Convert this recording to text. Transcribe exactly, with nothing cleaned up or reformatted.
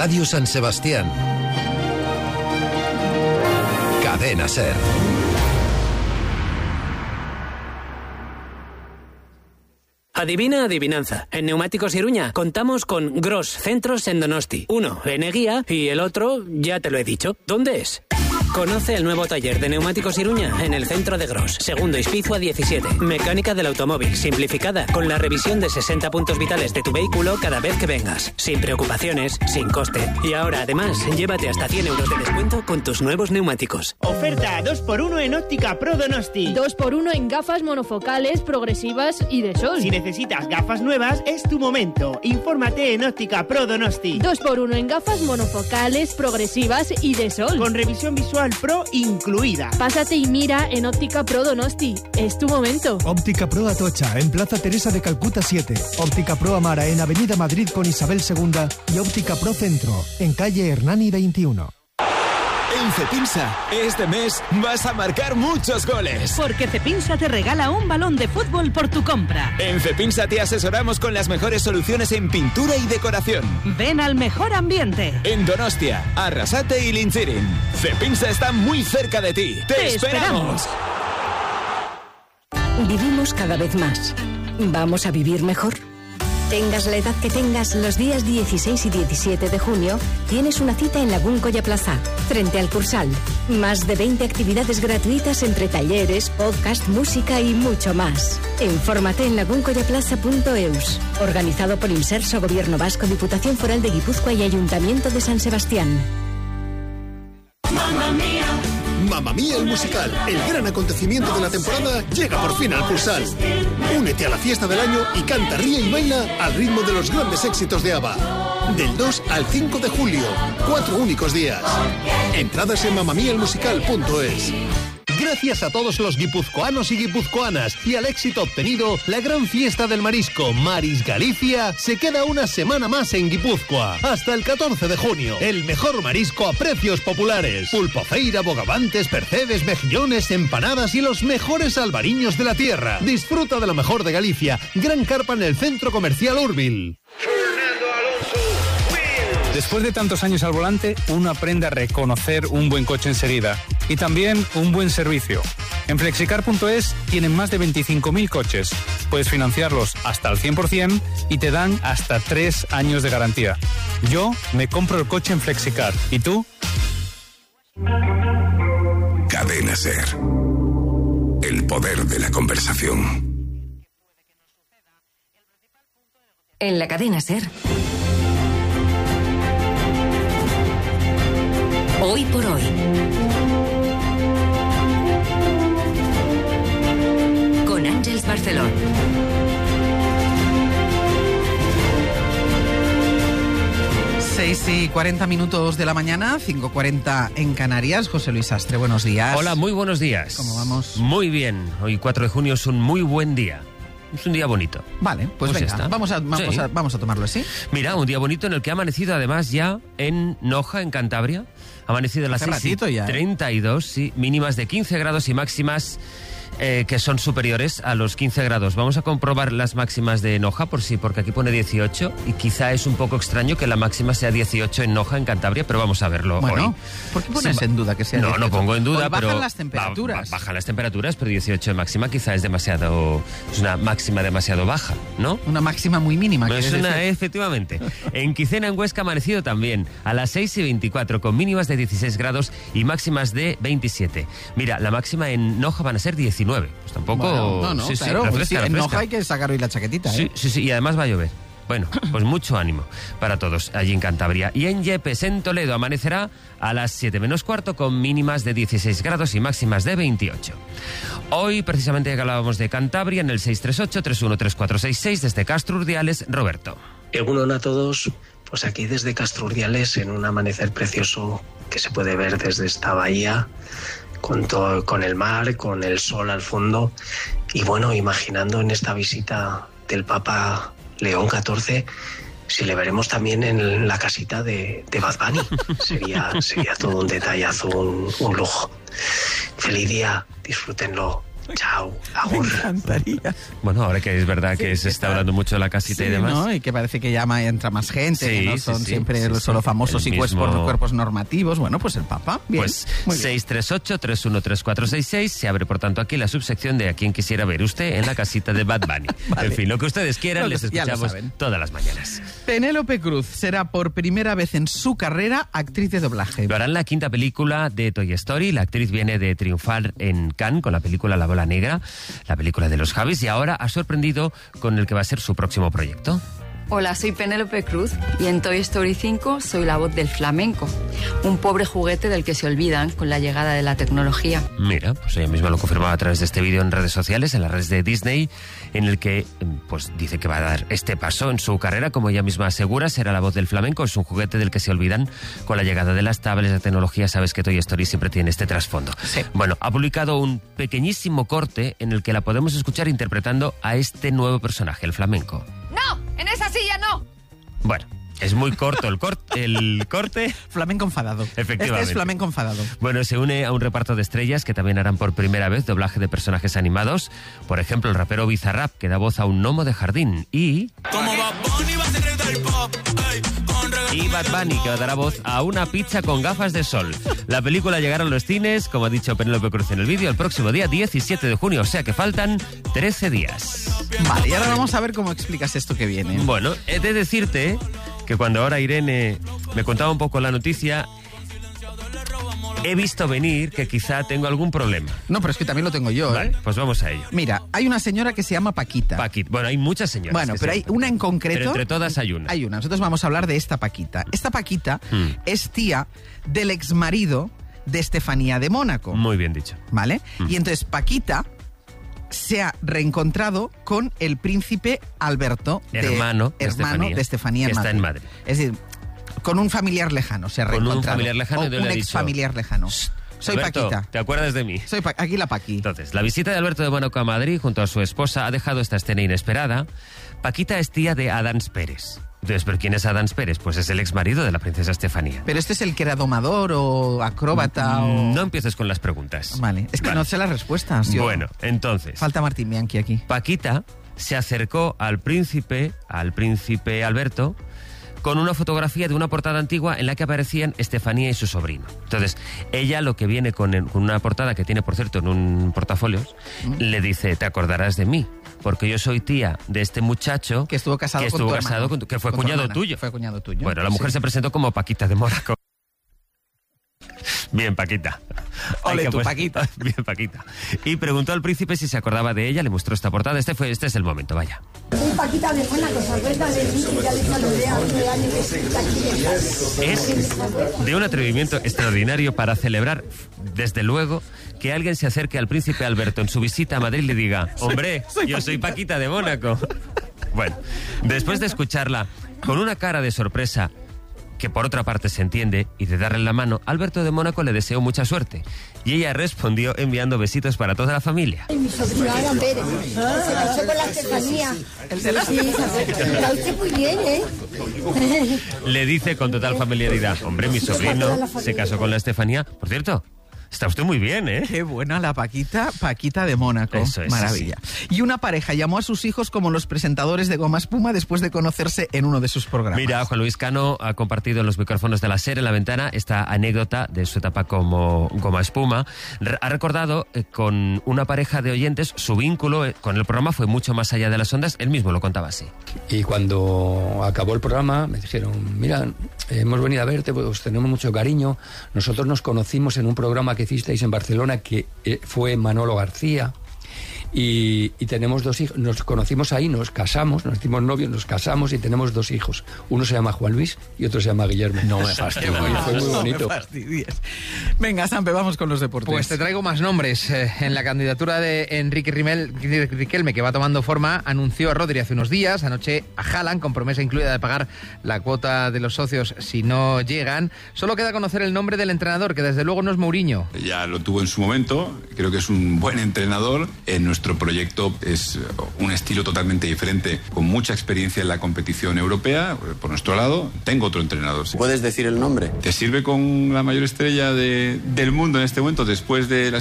Radio San Sebastián. Cadena SER. Adivina adivinanza. En Neumáticos Iruña contamos con Gros centros en Donosti. Uno en Eguía y el otro, ya te lo he dicho. ¿Dónde es? Conoce el nuevo taller de Neumáticos Iruña en el centro de Gros. Segundo Ispizua diecisiete. Mecánica del automóvil simplificada con la revisión de sesenta puntos vitales de tu vehículo cada vez que vengas. Sin preocupaciones, sin coste. Y ahora además, llévate hasta cien euros de descuento con tus nuevos neumáticos. Oferta dos por uno en Óptica Pro Donosti. dos por uno en gafas monofocales, progresivas y de sol. Si necesitas gafas nuevas, es tu momento. Infórmate en Óptica Pro Donosti. dos por uno en gafas monofocales, progresivas y de sol. Con revisión visual Pro incluida. Pásate y mira en Óptica Pro Donosti. Es tu momento. Óptica Pro Atocha, en Plaza Teresa de Calcuta siete. Óptica Pro Amara, en Avenida Madrid con Isabel segunda. Y Óptica Pro Centro, en calle Hernani veintiuno. En Cepinsa, este mes vas a marcar muchos goles. Porque Cepinsa te regala un balón de fútbol por tu compra. En Cepinsa te asesoramos con las mejores soluciones en pintura y decoración. Ven al mejor ambiente. En Donostia, Arrasate y Lintzirin. Cepinsa está muy cerca de ti. ¡Te, Te esperamos! esperamos! Vivimos cada vez más. ¿Vamos a vivir mejor? Tengas la edad que tengas, los días dieciséis y diecisiete de junio tienes una cita en Lagún Colla Plaza, frente al Cursal. Más de veinte actividades gratuitas entre talleres, podcast, música y mucho más. Infórmate en laguncollaplaza punto eus. Organizado por Inserso, Gobierno Vasco, Diputación Foral de Guipúzcoa y Ayuntamiento de San Sebastián. Mamma Mía. Mamma Mía el musical, el gran acontecimiento de la temporada, llega por fin al Cursal. Únete a la fiesta del año y canta, ríe y baila al ritmo de los grandes éxitos de ABBA. Del dos al cinco de julio, cuatro únicos días. Entradas en mamma mía el musical punto es. Gracias a todos los guipuzcoanos y guipuzcoanas y al éxito obtenido, la gran fiesta del marisco Maris Galicia se queda una semana más en Guipúzcoa. Hasta el catorce de junio, el mejor marisco a precios populares. Pulpofeira, bogavantes, percebes, mejillones, empanadas y los mejores albariños de la tierra. Disfruta de lo mejor de Galicia. Gran carpa en el Centro Comercial Urbil. Después de tantos años al volante, uno aprende a reconocer un buen coche enseguida y también un buen servicio. En flexicar punto es tienen más de veinticinco mil coches. Puedes financiarlos hasta el cien por ciento y te dan hasta tres años de garantía. Yo me compro el coche en Flexicar. ¿Y tú? Cadena SER. El poder de la conversación. En la cadena SER. Hoy por hoy. Con Ángeles Barceló. seis y cuarenta minutos de la mañana, cinco cuarenta en Canarias. José Luis Astre, buenos días. Hola, muy buenos días. ¿Cómo vamos? Muy bien. Hoy cuatro de junio es un muy buen día. Es un día bonito. Vale, pues, pues venga, vamos a, vamos, sí. a, vamos a tomarlo así. Mira, un día bonito en el que ha amanecido además ya en Noja, en Cantabria. Ha amanecido a las seis y treinta y dos, sí, mínimas de quince grados y máximas eh, que son superiores a los quince grados. Vamos a comprobar las máximas de Noja, por sí, porque aquí pone dieciocho y quizá es un poco extraño que la máxima sea dieciocho en Noja, en Cantabria, pero vamos a verlo bueno, hoy. ¿Por qué pones sí, en duda que sea No, dieciocho? no pongo en duda, pues pero... Bajan las temperaturas. Ba, bajan las temperaturas, pero dieciocho de máxima quizá es demasiado... Es una máxima demasiado baja, ¿no? Una máxima muy mínima. No es una, efectivamente. En Quicena, en Huesca, amanecido también a las seis y veinticuatro, con mínimas de dieciséis grados y máximas de veintisiete. Mira, la máxima en Noja van a ser diecinueve. Pues tampoco... Bueno, no, no, sí, claro, sí, pues sí, en Noja hay que sacar hoy la chaquetita, ¿eh? Sí, sí, sí, y además va a llover. Bueno, pues mucho ánimo para todos allí en Cantabria. Y en Yepes, en Toledo, amanecerá a las siete menos cuarto con mínimas de dieciséis grados y máximas de veintiocho. Hoy, precisamente, que hablábamos de Cantabria, en el seis tres ocho, tres uno tres cuatro seis seis, desde Castro Urdiales, Roberto. Egunon a todos, pues aquí desde Castro Urdiales, en un amanecer precioso que se puede ver desde esta bahía, con, todo, con el mar, con el sol al fondo, y bueno, imaginando en esta visita del Papa León catorce, si le veremos también en la casita de, de Bad Bunny, sería, sería todo un detallazo, un, un lujo. Feliz día, disfrútenlo Chao, agur. Me encantaría. Bueno, ahora que es verdad que Sí, se está hablando mucho de la casita Sí, y demás. ¿no? Y que parece que ya entra más gente, Sí, que no sí, son sí, siempre sí, los sí. solo famosos El y mismo- cuerpos, cuerpos normativos. Bueno, pues el Papa. Bien, Pues muy bien. seis tres ocho, tres uno tres cuatro seis seis. Se abre, por tanto, aquí la subsección de a quien quisiera ver usted en la casita de Bad Bunny. Vale. En fin, lo que ustedes quieran, Lo que- les ya lo escuchamos saben. todas las mañanas. Penélope Cruz será por primera vez en su carrera actriz de doblaje. Lo hará en la quinta película de Toy Story. La actriz viene de triunfar en Cannes con la película La Bola Negra, la película de los Javis, y ahora ha sorprendido con el que va a ser su próximo proyecto. Hola, soy Penélope Cruz y en Toy Story cinco soy la voz del flamenco, un pobre juguete del que se olvidan con la llegada de la tecnología. Mira, pues ella misma lo confirmaba a través de este vídeo en redes sociales, en las redes de Disney, en el que pues dice que va a dar este paso en su carrera, como ella misma asegura, será la voz del flamenco, es un juguete del que se olvidan con la llegada de las tablets de tecnología. Sabes que Toy Story siempre tiene este trasfondo. Sí. Bueno, ha publicado un pequeñísimo corte en el que la podemos escuchar interpretando a este nuevo personaje, el flamenco. ¡No! ¡En esa silla no! Bueno, es muy corto el, cor- el corte. Flamenco enfadado. Efectivamente. Este es flamenco enfadado. Bueno, se une a un reparto de estrellas que también harán por primera vez doblaje de personajes animados. Por ejemplo, el rapero Bizarrap, que da voz a un gnomo de jardín. Y... Y Bad Bunny, que dará voz a una pizza con gafas de sol. La película llegará a los cines, como ha dicho Penélope Cruz en el vídeo, el próximo día diecisiete de junio, o sea que faltan trece días. Vale, y ahora vamos a ver cómo explicas esto que viene. Bueno, he de decirte que cuando ahora Irene me contaba un poco la noticia, he visto venir que quizá tengo algún problema. No, pero es que también lo tengo yo, Vale, ¿eh? pues vamos a ello. Mira, hay una señora que se llama Paquita. Paquita. Bueno, hay muchas señoras. Bueno, que pero se hay llaman una en Paquita. concreto. Pero entre todas hay una. Hay una. Nosotros vamos a hablar de esta Paquita. Esta Paquita Hmm. es tía del exmarido de Estefanía de Mónaco. Muy bien dicho. ¿Vale? Hmm. Y entonces Paquita se ha reencontrado con el príncipe Alberto, de- Hermano de hermano Estefanía, de Estefanía que está en Madrid. Es decir, con un familiar lejano se ha Con un reencontrado. familiar lejano o y le un ha ex dicho, familiar lejano. Soy Alberto, Paquita. ¿te acuerdas de mí? Soy pa- aquí la Paqui. Entonces, la visita de Alberto de Mónaco a Madrid junto a su esposa ha dejado esta escena inesperada. Paquita es tía de Adams Pérez. Entonces, ¿pero quién es Adams Pérez? Pues es el ex marido de la princesa Estefanía. Pero este es el que era domador o acróbata o... No empieces con las preguntas. Vale, es que Vale. no sé las respuestas. yo- Bueno, entonces, Falta Martín Bianchi aquí. Paquita se acercó al príncipe, al príncipe Alberto, con una fotografía de una portada antigua en la que aparecían Estefanía y su sobrino. Entonces, ella lo que viene con, el- con una portada que tiene, por cierto, en un portafolios, le dice, te acordarás de mí, porque yo soy tía de este muchacho Que estuvo casado que, con estuvo tu casado hermano. con tu- que fue Con tu cuñado hermana. tuyo. Fue cuñado tuyo. Bueno, la mujer Sí. se presentó como Paquita de Mónaco. Bien, Paquita. Ole, Hay que tú, apost- Paquita. Bien, Paquita. Y preguntó al príncipe si se acordaba de ella, le mostró esta portada. Este fue, este es el momento, vaya. Soy Paquita de Mónaco, ¿se acuerda de mí? Que ya le saludé hace años que aquí. Es de un atrevimiento extraordinario para celebrar, desde luego, que alguien se acerque al príncipe Alberto en su visita a Madrid y le diga, hombre, soy yo soy Paquita de Mónaco. Bueno, después de escucharla con una cara de sorpresa, que por otra parte se entiende, y de darle la mano, Alberto de Mónaco le deseó mucha suerte. Y ella respondió enviando besitos para toda la familia. Y mi sobrino Adam Pérez, se casó con la Estefanía. El de la- Sí, está usted muy bien, ¿eh? Le dice con total familiaridad, hombre, mi sobrino se casó con la Estefanía. Por cierto, está usted muy bien, ¿eh? Qué buena la Paquita, Paquita de Mónaco. Eso es, Maravilla. Y una pareja llamó a sus hijos como los presentadores de Goma Espuma después de conocerse en uno de sus programas. Mira, Juan Luis Cano ha compartido en los micrófonos de la SER en La Ventana esta anécdota de su etapa como goma espuma. Re- ha recordado eh, con una pareja de oyentes su vínculo eh, con el programa fue mucho más allá de las ondas. Él mismo lo contaba así. Y cuando acabó el programa me dijeron, mira, hemos venido a verte, pues tenemos mucho cariño. Nosotros nos conocimos en un programa que hicisteis en Barcelona que eh, fue Manolo García. Y, y tenemos dos hijos, nos conocimos ahí, nos casamos, nos hicimos novios, nos casamos y tenemos dos hijos. Uno se llama Juan Luis y otro se llama Guillermo. No me fastidies. Fue muy bonito. No me fastidies. Venga, Sampe, vamos con los deportes. Pues te traigo más nombres. Eh, en la candidatura de Enrique Rimel, Riquelme, que va tomando forma, anunció a Rodri hace unos días, anoche a Haaland, con promesa incluida de pagar la cuota de los socios si no llegan. Solo queda conocer el nombre del entrenador, que desde luego no es Mourinho. Ya lo tuvo en su momento, creo que es un buen entrenador. En nuestro proyecto es un estilo totalmente diferente, con mucha experiencia en la competición europea. Por nuestro lado, tengo otro entrenador. Sí. ¿Puedes decir el nombre? ¿Te sirve con la mayor estrella de, del mundo en este momento, después de las